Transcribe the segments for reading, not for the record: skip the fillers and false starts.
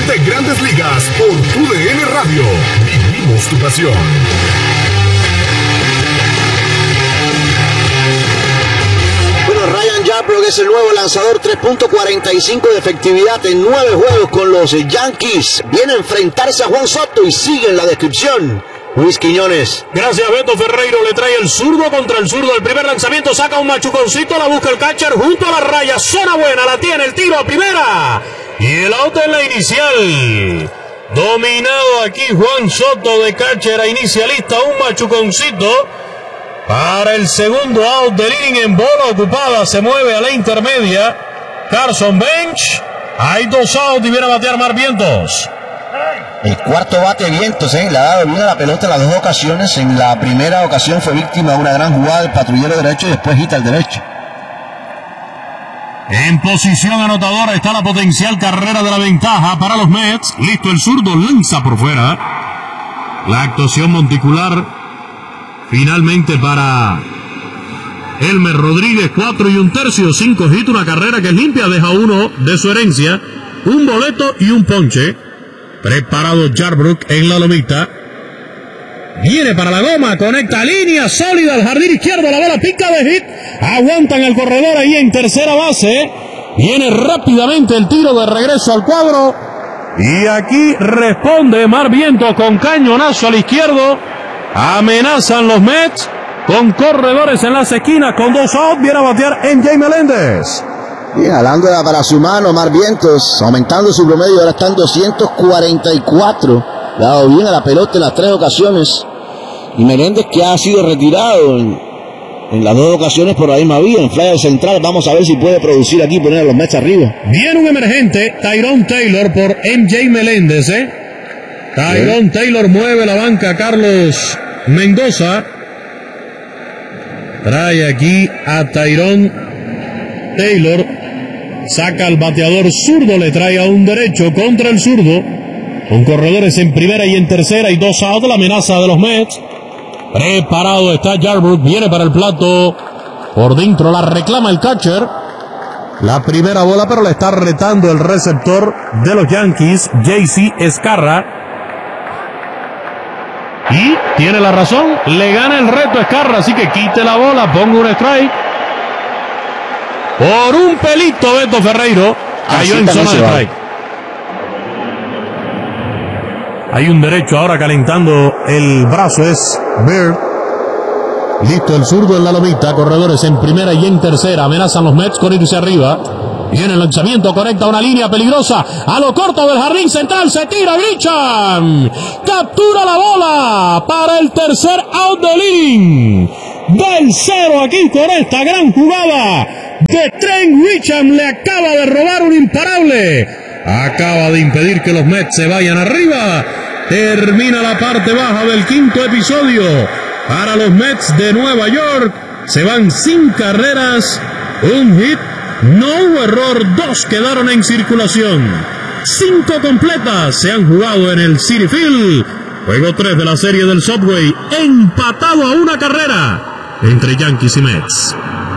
de Grandes Ligas por TUDN Radio. Vivimos tu pasión. Bueno, Ryan Yarbrough es el nuevo lanzador, 3.45 de efectividad en 9 juegos con los Yankees. Viene a enfrentarse a Juan Soto y sigue en la descripción Luis Quiñones. Gracias, Beto Ferreiro. Le trae el zurdo contra el zurdo. El primer lanzamiento saca un machuconcito, la busca el catcher junto a la raya. Zona buena, la tiene el tiro a primera. Y el out en la inicial. Dominado aquí Juan Soto de catcher a inicialista. Un machuconcito para el segundo out del inning en bola ocupada. Se mueve a la intermedia Carson Bench. Hay 2 outs y viene a batear Mark Vientos. El cuarto bate Vientos, le ha dado bien a la pelota en las 2 ocasiones. En la primera ocasión fue víctima de una gran jugada del patrullero derecho y después hita el derecho. En posición anotadora está la potencial carrera de la ventaja para los Mets. Listo el zurdo, lanza por fuera. La actuación monticular finalmente para Elmer Rodríguez, 4 1/3, 5 hits, una carrera que es limpia, deja uno de su herencia, un boleto y un ponche. Preparado Yarbrough en la lomita. Viene para la goma, conecta línea sólida al jardín izquierdo, la bola pica de hit. Aguantan el corredor ahí en tercera base. Viene rápidamente el tiro de regreso al cuadro. Y aquí responde Mark Vientos con cañonazo al izquierdo. Amenazan los Mets con corredores en las esquinas con 2 outs. Viene a batear MJ Meléndez. Bien, jalándola para su mano Mark Vientos, aumentando su promedio, ahora está en 244. Le ha dado bien a la pelota en las 3 ocasiones. Y Meléndez, que ha sido retirado en las 2 ocasiones por la misma vía, en flyer central. Vamos a ver si puede producir aquí y poner a los Mets arriba. Viene un emergente, Tyrone Taylor por MJ Meléndez, Tyrone Taylor mueve la banca Carlos Mendoza. Trae aquí a Tyrone Taylor. Saca al bateador zurdo, le trae a un derecho contra el zurdo. Con corredores en primera y en tercera y 2 outs, la amenaza de los Mets. Preparado está Yarbrough, viene para el plato. Por dentro la reclama el catcher. La primera bola, pero la está retando el receptor de los Yankees, JC Escarra. Y tiene la razón, le gana el reto a Escarra, así que quite la bola, ponga un strike. Por un pelito Beto Ferreiro cayó en zona de strike. Hay un derecho ahora calentando el brazo, es Bird. Listo el zurdo en la lomita, corredores en primera y en tercera, amenazan los Mets con irse arriba. Viene el lanzamiento, conecta una línea peligrosa a lo corto del jardín central, se tira Grisham, captura la bola para el tercer out del inning. Del 0 aquí con esta gran jugada de Trent Grisham, le acaba de robar un imparable, acaba de impedir que los Mets se vayan arriba. Termina la parte baja del 5º episodio para los Mets de Nueva York. Se van sin carreras, un hit, no hubo error, 2 quedaron en circulación. 5 completas se han jugado en el Citi Field. Juego 3 de la serie del Subway, empatado a 1 carrera entre Yankees y Mets.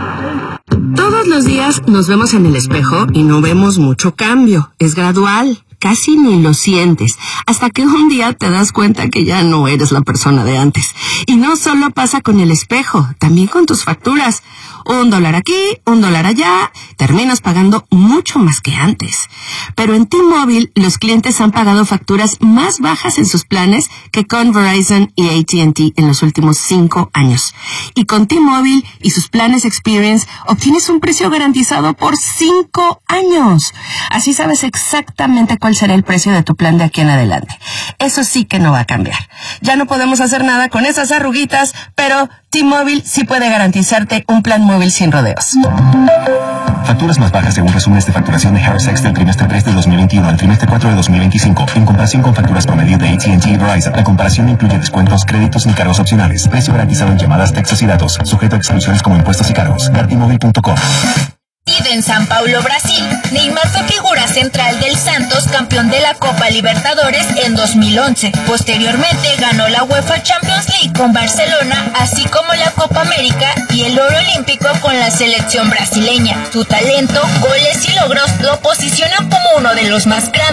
Todos los días nos vemos en el espejo y no vemos mucho cambio. Es gradual, casi ni lo sientes, hasta que un día te das cuenta que ya no eres la persona de antes. Y no solo pasa con el espejo, también con tus facturas. $1 aquí, $1 allá, terminas pagando mucho más que antes. Pero en T-Mobile, los clientes han pagado facturas más bajas en sus planes que con Verizon y AT&T en los últimos 5 años. Y con T-Mobile y sus planes Experience, obtienes un precio garantizado por 5 años. Así sabes exactamente cuál será el precio de tu plan de aquí en adelante. Eso sí que no va a cambiar. Ya no podemos hacer nada con esas arruguitas, pero T-Mobile sí puede garantizarte un plan móvil sin rodeos. Facturas más bajas según resúmenes de facturación de Harris X del trimestre 3 de 2021 al trimestre 4 de 2025. En comparación con facturas promedio de AT&T y Verizon, la comparación no incluye descuentos, créditos ni cargos opcionales. Precio garantizado en llamadas, textos y datos. Sujeto a exclusiones como impuestos y cargos. T-Mobile.com. En São Paulo, Brasil, Neymar fue figura central del Santos, campeón de la Copa Libertadores en 2011. Posteriormente ganó la UEFA Champions League con Barcelona, así como la Copa América y el oro olímpico con la selección brasileña. Su talento, goles y logros lo posicionan como uno de los más grandes